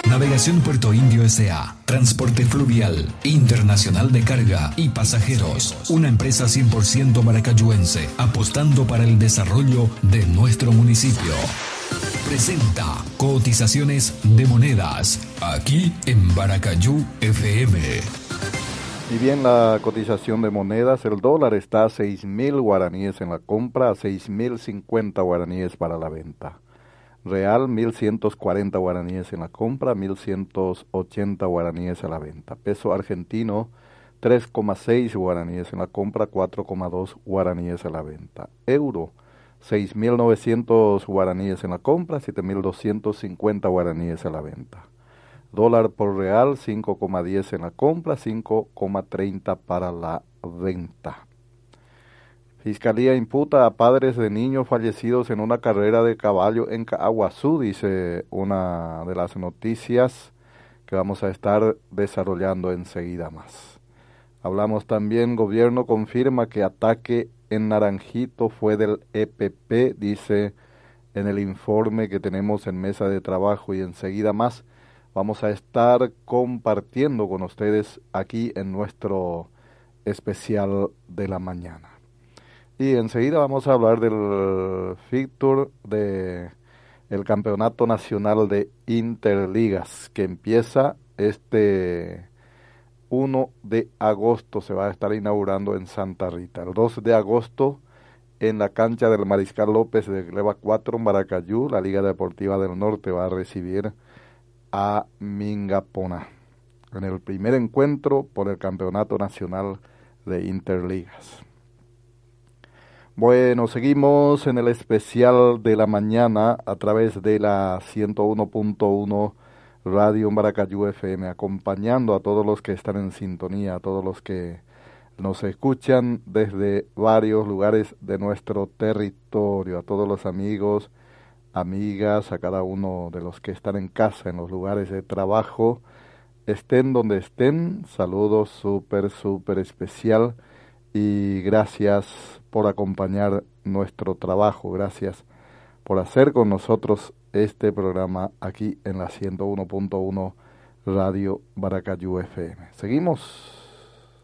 Navegación Puerto Indio S.A. Transporte fluvial, internacional de carga y pasajeros. Una empresa 100% maracayuense, apostando para el desarrollo de nuestro municipio. Presenta cotizaciones de monedas, aquí en Baracayú FM. Y bien, la cotización de monedas, el dólar está a 6.000 guaraníes en la compra, a 6.050 guaraníes para la venta. Real, 1.140 guaraníes en la compra, 1.180 guaraníes a la venta. Peso argentino, 3,6 guaraníes en la compra, 4,2 guaraníes a la venta. Euro, 6.900 guaraníes en la compra, 7.250 guaraníes a la venta. Dólar por real, 5,10 en la compra, 5,30 para la venta. Fiscalía imputa a padres de niños fallecidos en una carrera de caballo en Caaguazú, dice una de las noticias que vamos a estar desarrollando enseguida más. Hablamos también, gobierno confirma que ataque en Naranjito fue del EPP, dice en el informe que tenemos en mesa de trabajo, y enseguida más vamos a estar compartiendo con ustedes aquí en nuestro especial de la mañana. Y enseguida vamos a hablar del fixture de el Campeonato Nacional de Interligas, que empieza este 1 de agosto, se va a estar inaugurando en Santa Rita. El 2 de agosto en la cancha del Mariscal López de Gleba 4, Maracayú, la Liga Deportiva del Norte va a recibir a Mingapona en el primer encuentro por el Campeonato Nacional de Interligas. Bueno, seguimos en el especial de la mañana a través de la 101.1 Radio Maracayú FM, acompañando a todos los que están en sintonía, a todos los que nos escuchan desde varios lugares de nuestro territorio, a todos los amigos, amigas, a cada uno de los que están en casa, en los lugares de trabajo, estén donde estén, saludos súper especial. Y gracias por acompañar nuestro trabajo, gracias por hacer con nosotros este programa aquí en la 101.1 Radio Baracayú FM. Seguimos.